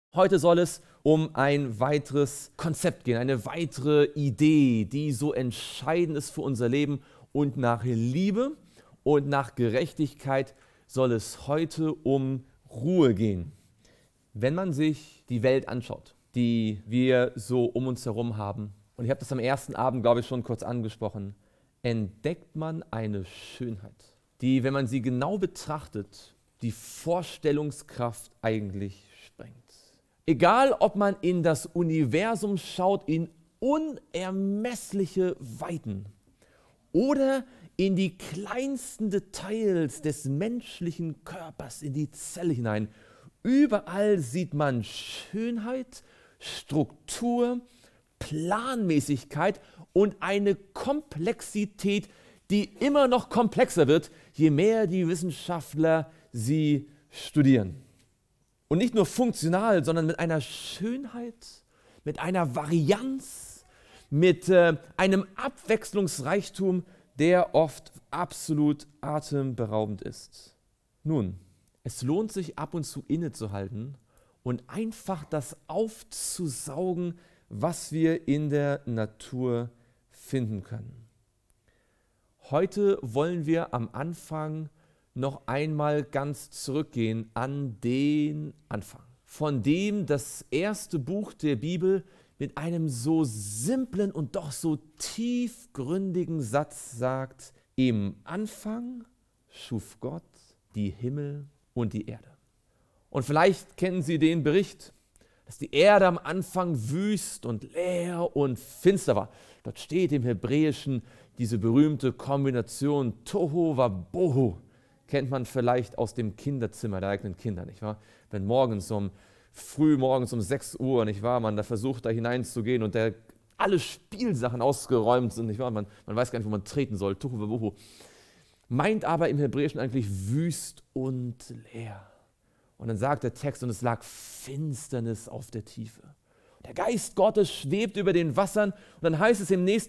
Heute soll es um ein weiteres Konzept gehen, eine weitere Idee, die so entscheidend ist für unser Leben. Und nach Liebe und nach Gerechtigkeit soll es heute um Ruhe gehen. Wenn man sich die Welt anschaut, die wir so um uns herum haben, und ich habe das am ersten Abend, glaube ich, schon kurz angesprochen, entdeckt man eine Schönheit, die, wenn man sie genau betrachtet, die Vorstellungskraft eigentlich sprengt. Egal, ob man in das Universum schaut, in unermessliche Weiten oder in die kleinsten Details des menschlichen Körpers, in die Zelle hinein, überall sieht man Schönheit, Struktur, Planmäßigkeit und eine Komplexität, die immer noch komplexer wird, je mehr die Wissenschaftler sie studieren. Und nicht nur funktional, sondern mit einer Schönheit, mit einer Varianz, mit einem Abwechslungsreichtum, der oft absolut atemberaubend ist. Nun, es lohnt sich ab und zu innezuhalten und einfach das aufzusaugen, was wir in der Natur finden können. Heute wollen wir am Anfang noch einmal ganz zurückgehen an den Anfang, von dem das erste Buch der Bibel mit einem so simplen und doch so tiefgründigen Satz sagt: Im Anfang schuf Gott die Himmel und die Erde. Und vielleicht kennen Sie den Bericht, dass die Erde am Anfang wüst und leer und finster war. Dort steht im Hebräischen diese berühmte Kombination Tohu Wabohu. Kennt man vielleicht aus dem Kinderzimmer der eigenen Kinder, nicht wahr? Wenn frühmorgens um 6 Uhr, nicht wahr, man da versucht, da hineinzugehen und alle Spielsachen ausgeräumt sind, nicht wahr? Man weiß gar nicht, wo man treten soll. Tohu Wabohu. Meint aber im Hebräischen eigentlich wüst und leer. Und dann sagt der Text, und es lag Finsternis auf der Tiefe. Der Geist Gottes schwebt über den Wassern, und dann heißt es im nächsten